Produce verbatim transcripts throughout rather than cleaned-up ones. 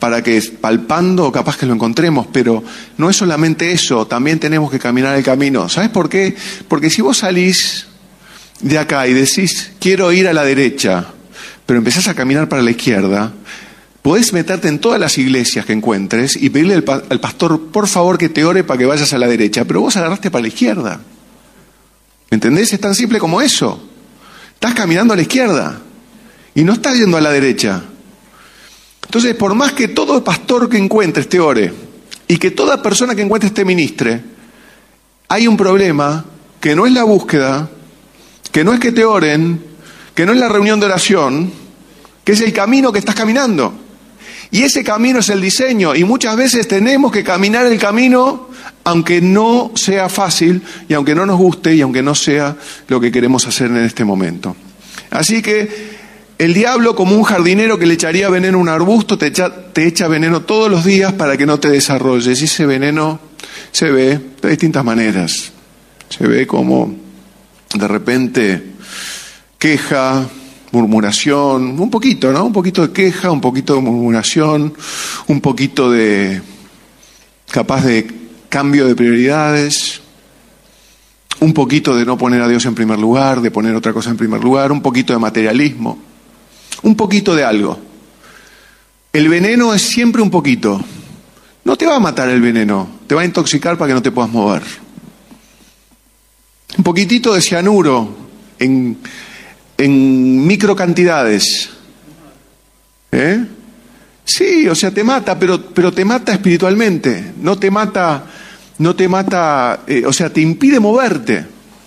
para que palpando capaz que lo encontremos, pero no es solamente eso, también tenemos que caminar el camino. ¿Sabes por qué? Porque si vos salís de acá y decís, quiero ir a la derecha, pero empezás a caminar para la izquierda, podés meterte en todas las iglesias que encuentres y pedirle al, pa- al pastor, por favor, que te ore para que vayas a la derecha, pero vos agarraste para la izquierda. ¿Me entendés? Es tan simple como eso. Estás caminando a la izquierda y no estás yendo a la derecha. Entonces, por más que todo pastor que encuentres te ore y que toda persona que encuentres te ministre, hay un problema que no es la búsqueda, que no es que te oren, que no es la reunión de oración, que es el camino que estás caminando. Y ese camino es el diseño, y muchas veces tenemos que caminar el camino aunque no sea fácil, y aunque no nos guste, y aunque no sea lo que queremos hacer en este momento. Así que el diablo, como un jardinero que le echaría veneno a un arbusto, te echa, te echa veneno todos los días para que no te desarrolles. Y ese veneno se ve de distintas maneras. Se ve como de repente queja, murmuración, un poquito, ¿no? Un poquito de queja, un poquito de murmuración, un poquito de capaz de cambio de prioridades, un poquito de no poner a Dios en primer lugar, de poner otra cosa en primer lugar, un poquito de materialismo. Un poquito de algo. El veneno es siempre un poquito. No te va a matar el veneno, te va a intoxicar para que no te puedas mover. Un poquitito de cianuro en, en micro cantidades. ¿Eh? Sí, o sea, te mata, pero, pero te mata espiritualmente. No te mata, no te mata, eh, o sea, te impide moverte.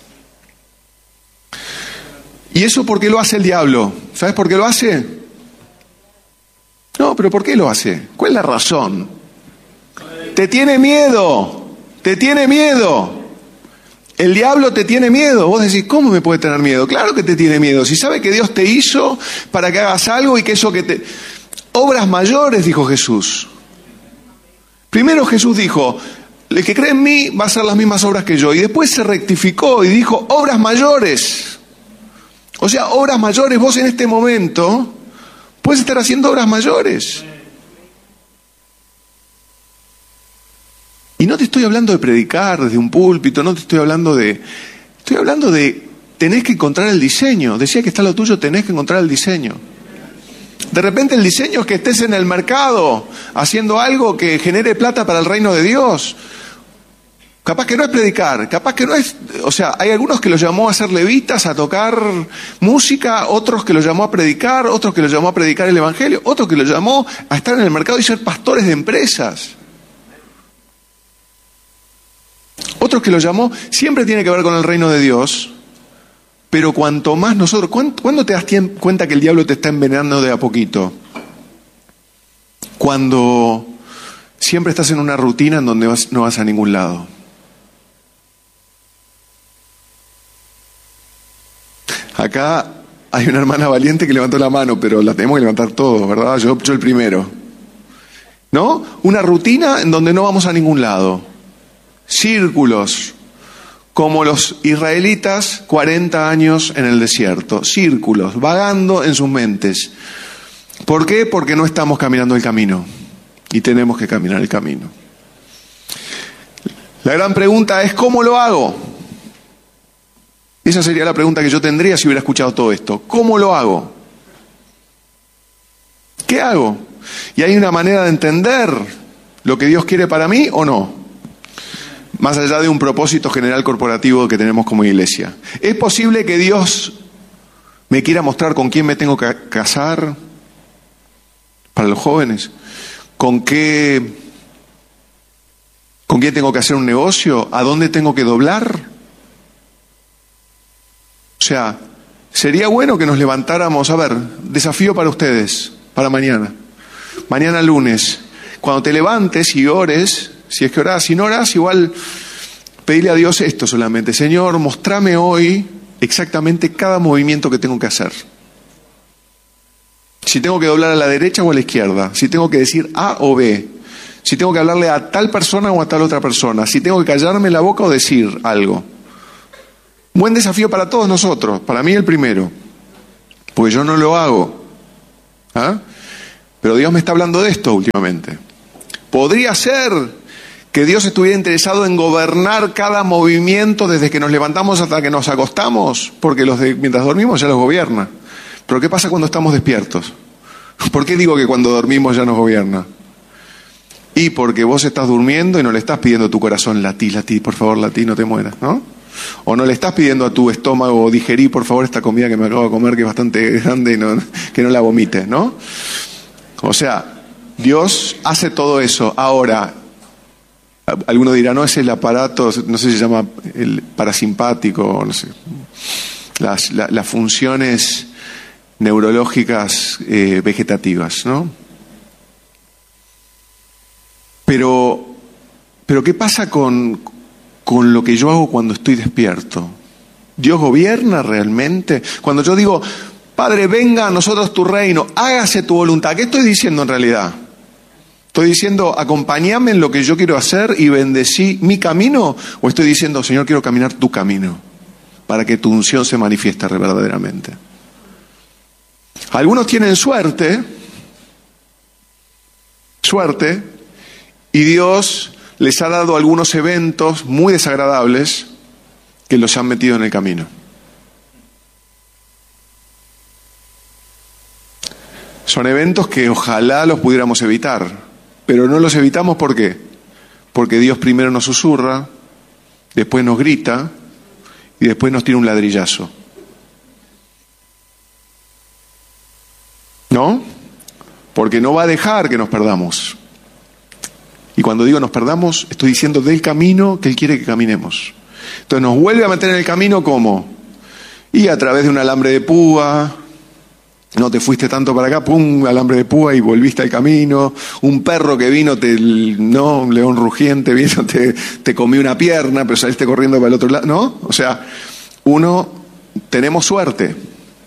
¿Y eso por qué lo hace el diablo? ¿Sabes por qué lo hace? No, pero ¿por qué lo hace? ¿Cuál es la razón? Te tiene miedo, te tiene miedo. El diablo te tiene miedo. Vos decís, ¿cómo me puede tener miedo? Claro que te tiene miedo. Si sabe que Dios te hizo para que hagas algo y que eso que te... Obras mayores, dijo Jesús. Primero Jesús dijo, el que cree en mí va a hacer las mismas obras que yo. Y después se rectificó y dijo, obras mayores. O sea, obras mayores, vos en este momento puedes estar haciendo obras mayores. Y no te estoy hablando de predicar desde un púlpito, no te estoy hablando de... Estoy hablando de, tenés que encontrar el diseño. Decía que está lo tuyo, tenés que encontrar el diseño. De repente el diseño es que estés en el mercado haciendo algo que genere plata para el reino de Dios. Capaz que no es predicar, capaz que no es... O sea, hay algunos que los llamó a ser levitas, a tocar música, otros que los llamó a predicar, otros que los llamó a predicar el evangelio, otros que los llamó a estar en el mercado y ser pastores de empresas. Otros que los llamó... Siempre tiene que ver con el reino de Dios, pero cuanto más nosotros... ¿Cuándo te das cuenta que el diablo te está envenenando de a poquito? Cuando siempre estás en una rutina en donde vas, no vas a ningún lado. Acá hay una hermana valiente que levantó la mano, pero la tenemos que levantar todos, ¿verdad? Yo, yo el primero. ¿No? Una rutina en donde no vamos a ningún lado. Círculos, como los israelitas, cuarenta años en el desierto. Círculos, vagando en sus mentes. ¿Por qué? Porque no estamos caminando el camino. Y tenemos que caminar el camino. La gran pregunta es, ¿cómo lo hago? Esa sería la pregunta que yo tendría si hubiera escuchado todo esto. ¿Cómo lo hago? ¿Qué hago? ¿Y hay una manera de entender lo que Dios quiere para mí o no? Más allá de un propósito general corporativo que tenemos como iglesia. ¿Es posible que Dios me quiera mostrar con quién me tengo que casar? Para los jóvenes. ¿Con qué, con quién tengo que hacer un negocio? ¿A dónde tengo que doblar? O sea, sería bueno que nos levantáramos, a ver, desafío para ustedes, para mañana. Mañana lunes, cuando te levantes y ores, si es que orás, si no orás, igual pedirle a Dios esto solamente. Señor, mostrame hoy exactamente cada movimiento que tengo que hacer. Si tengo que doblar a la derecha o a la izquierda, si tengo que decir A o B, si tengo que hablarle a tal persona o a tal otra persona, si tengo que callarme la boca o decir algo. Buen desafío para todos nosotros, para mí el primero, pues yo no lo hago. ¿Ah? pero Dios me está hablando de esto últimamente. Podría ser que Dios estuviera interesado en gobernar cada movimiento desde que nos levantamos hasta que nos acostamos, porque los de, mientras dormimos ya los gobierna. Pero ¿qué pasa cuando estamos despiertos? ¿Por qué digo que cuando dormimos ya nos gobierna? Y porque vos estás durmiendo y no le estás pidiendo a tu corazón, latí, latí, por favor, latí, no te mueras, ¿no? O no le estás pidiendo a tu estómago, digerí, por favor, esta comida que me acabo de comer, que es bastante grande, y no, que no la vomites, ¿no? O sea, Dios hace todo eso. Ahora, alguno dirá, no, es el aparato, no sé si se llama el parasimpático, no sé, las, la, las funciones neurológicas eh, vegetativas, ¿no? Pero, pero ¿qué pasa con, con lo que yo hago cuando estoy despierto? ¿Dios gobierna realmente? Cuando yo digo, Padre, venga a nosotros tu reino, hágase tu voluntad, ¿qué estoy diciendo en realidad? ¿Estoy diciendo, acompáñame en lo que yo quiero hacer y bendecí mi camino? ¿O estoy diciendo, Señor, quiero caminar tu camino para que tu unción se manifieste verdaderamente? Algunos tienen suerte, suerte, y Dios les ha dado algunos eventos muy desagradables que los han metido en el camino. Son eventos que ojalá los pudiéramos evitar, pero no los evitamos, ¿por qué? Porque Dios primero nos susurra, después nos grita y después nos tira un ladrillazo. ¿No? Porque no va a dejar que nos perdamos. Y cuando digo nos perdamos, estoy diciendo del camino que Él quiere que caminemos. Entonces nos vuelve a meter en el camino, ¿cómo? Y a través de un alambre de púa, no te fuiste tanto para acá, pum, alambre de púa y volviste al camino. Un perro que vino, te, no, un león rugiente vino, te, te comió una pierna, pero saliste corriendo para el otro lado, ¿no? O sea, uno, tenemos suerte.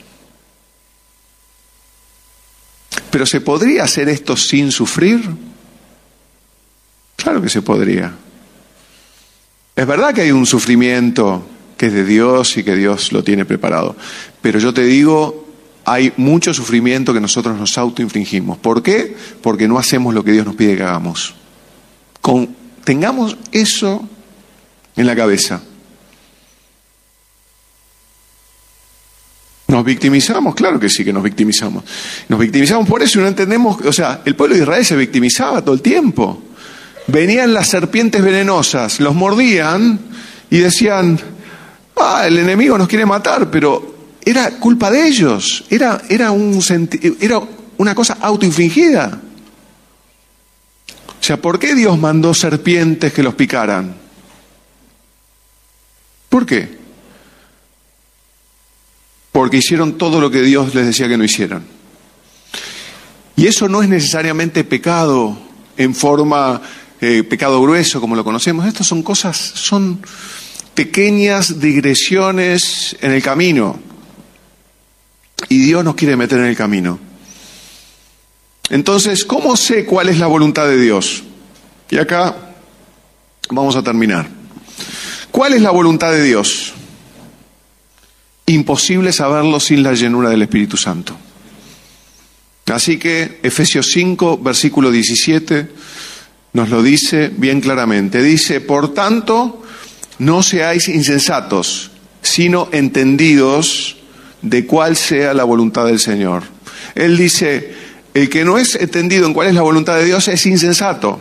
Pero ¿se podría hacer esto sin sufrir? Claro que se podría. Es verdad que hay un sufrimiento que es de Dios y que Dios lo tiene preparado. Pero yo te digo, hay mucho sufrimiento que nosotros nos autoinfligimos. ¿Por qué? Porque no hacemos lo que Dios nos pide que hagamos. Con, tengamos eso en la cabeza. ¿Nos victimizamos? Claro que sí que nos victimizamos. Nos victimizamos por eso y no entendemos, o sea, el pueblo de Israel se victimizaba todo el tiempo. Venían las serpientes venenosas, los mordían y decían, ah, el enemigo nos quiere matar, pero era culpa de ellos, era, era, un senti- era una cosa autoinfligida. O sea, ¿por qué Dios mandó serpientes que los picaran? ¿Por qué? Porque hicieron todo lo que Dios les decía que no hicieran. Y eso no es necesariamente pecado en forma, eh, pecado grueso como lo conocemos. Estas son cosas, son pequeñas digresiones en el camino. Y Dios nos quiere meter en el camino. Entonces, ¿cómo sé cuál es la voluntad de Dios? Y acá vamos a terminar. ¿Cuál es la voluntad de Dios? Imposible saberlo sin la llenura del Espíritu Santo. Así que Efesios cinco, versículo diecisiete, nos lo dice bien claramente. Dice, por tanto, no seáis insensatos, sino entendidos de cuál sea la voluntad del Señor. Él dice, el que no es entendido en cuál es la voluntad de Dios es insensato.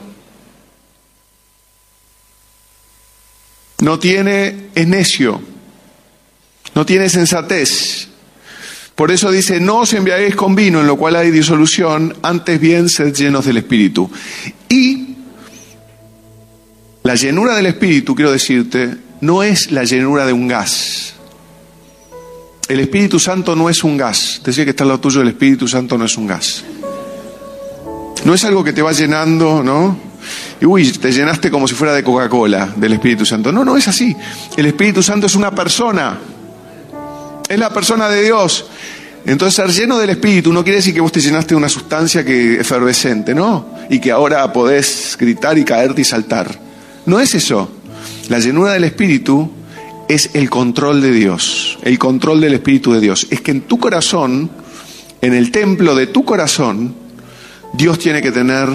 No tiene, es necio. No tiene sensatez. Por eso dice, no os embriaguéis con vino, en lo cual hay disolución, antes bien sed llenos del Espíritu. Y la llenura del Espíritu, quiero decirte, no es la llenura de un gas. El Espíritu Santo no es un gas. Decía que está al lado tuyo, el Espíritu Santo no es un gas. No es algo que te va llenando, ¿no? Y uy, te llenaste como si fuera de Coca-Cola del Espíritu Santo. No, no es así. El Espíritu Santo es una persona. Es la persona de Dios. Entonces, ser lleno del Espíritu no quiere decir que vos te llenaste de una sustancia que efervescente, ¿no? Y que ahora podés gritar y caerte y saltar. No es eso. La llenura del Espíritu es el control de Dios, el control del Espíritu de Dios. Es que en tu corazón, en el templo de tu corazón, Dios tiene que tener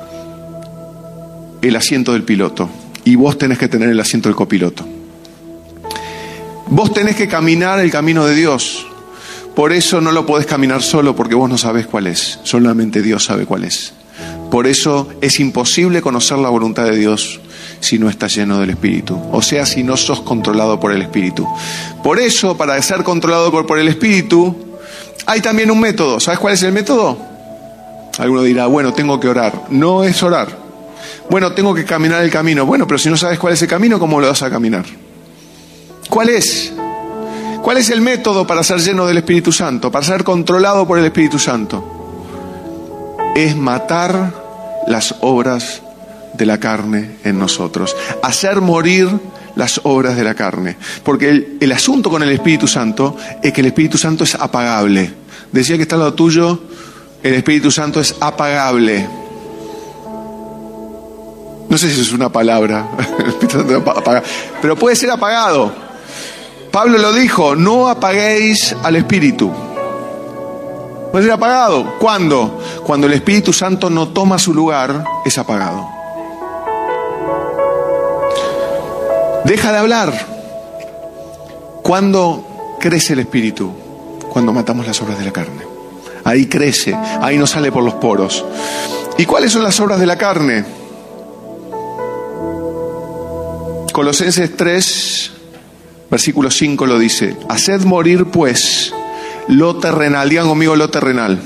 el asiento del piloto y vos tenés que tener el asiento del copiloto. Vos tenés que caminar el camino de Dios. Por eso no lo podés caminar solo, porque vos no sabés cuál es. Solamente Dios sabe cuál es. Por eso es imposible conocer la voluntad de Dios si no estás lleno del Espíritu. O sea, si no sos controlado por el Espíritu. Por eso, para ser controlado por, por el Espíritu, hay también un método. ¿Sabes cuál es el método? Alguno dirá, bueno, tengo que orar. No es orar. Bueno, tengo que caminar el camino. Bueno, pero si no sabes cuál es el camino, ¿cómo lo vas a caminar? ¿Cuál es? ¿Cuál es el método para ser lleno del Espíritu Santo? Para ser controlado por el Espíritu Santo. Es matar las obras de la carne en nosotros. Hacer morir las obras de la carne. Porque el, el asunto con el Espíritu Santo es que el Espíritu Santo es apagable. Decía que está al lado tuyo, el Espíritu Santo es apagable. No sé si eso es una palabra, el Espíritu Santo es apagable, pero puede ser apagado. Pablo lo dijo, no apaguéis al Espíritu. Puede ser apagado. ¿Cuándo? Cuando el Espíritu Santo no toma su lugar, es apagado. Deja de hablar. ¿Cuándo crece el Espíritu? Cuando matamos las obras de la carne. Ahí crece, ahí no sale por los poros. ¿Y cuáles son las obras de la carne? Colosenses tres, versículo cinco lo dice. Haced morir pues lo terrenal. Digan conmigo lo terrenal.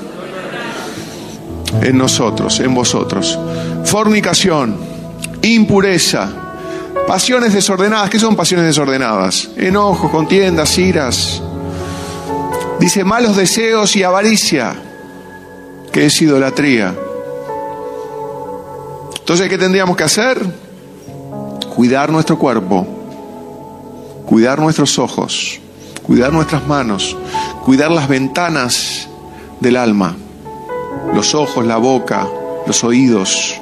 En nosotros, en vosotros. Fornicación, impureza, pasiones desordenadas. ¿Qué son pasiones desordenadas? Enojos, contiendas, iras. Dice malos deseos y avaricia, que es idolatría. Entonces, ¿qué tendríamos que hacer? Cuidar nuestro cuerpo, cuidar nuestros ojos, cuidar nuestras manos, cuidar las ventanas del alma, los ojos, la boca, los oídos.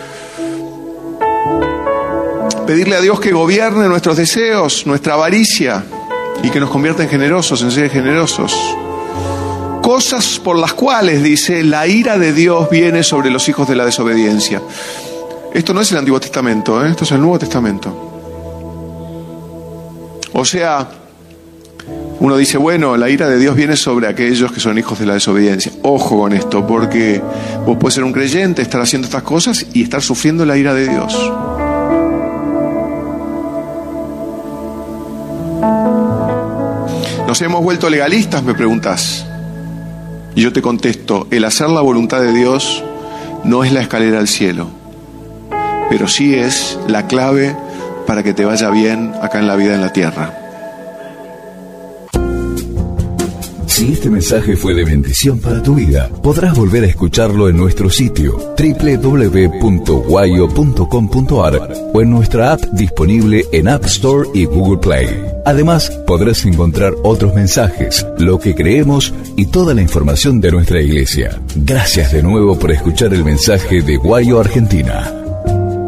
Pedirle a Dios que gobierne nuestros deseos, nuestra avaricia, y que nos convierta en generosos, en seres generosos. Cosas por las cuales, dice, la ira de Dios viene sobre los hijos de la desobediencia. Esto no es el Antiguo Testamento, ¿eh? Esto es el Nuevo Testamento. O sea, uno dice, bueno, la ira de Dios viene sobre aquellos que son hijos de la desobediencia. Ojo con esto, porque vos podés ser un creyente, estar haciendo estas cosas y estar sufriendo la ira de Dios. ¿Nos hemos vuelto legalistas?, me preguntás. Y yo te contesto, el hacer la voluntad de Dios no es la escalera al cielo, pero sí es la clave para que te vaya bien acá en la vida en la tierra. Si este mensaje fue de bendición para tu vida, podrás volver a escucharlo en nuestro sitio doble u doble u doble u punto guayo punto com punto a r o en nuestra app disponible en App Store y Google Play. Además, podrás encontrar otros mensajes, lo que creemos y toda la información de nuestra iglesia. Gracias de nuevo por escuchar el mensaje de Guayo Argentina.